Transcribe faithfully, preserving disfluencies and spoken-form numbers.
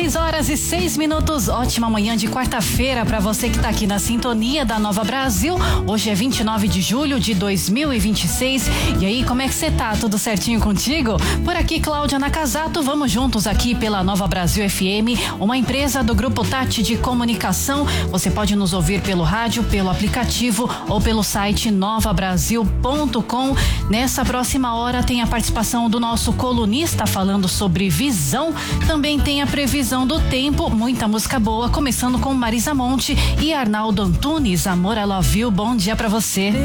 seis horas e seis minutos. Ótima manhã de quarta-feira para você que tá aqui na sintonia da Nova Brasil. Hoje é vinte e nove de julho de dois mil e vinte e seis. E aí, como é que você tá? Tudo certinho contigo? Por aqui, Cláudia Nakazato. Vamos juntos aqui pela Nova Brasil F M, uma empresa do Grupo Tati de Comunicação. Você pode nos ouvir pelo rádio, pelo aplicativo ou pelo site nova brasil ponto com. Nessa próxima hora tem a participação do nosso colunista falando sobre visão. Também tem a previsão do tempo, muita música boa, começando com Marisa Monte e Arnaldo Antunes. Amor, I Love You. Bom dia pra você.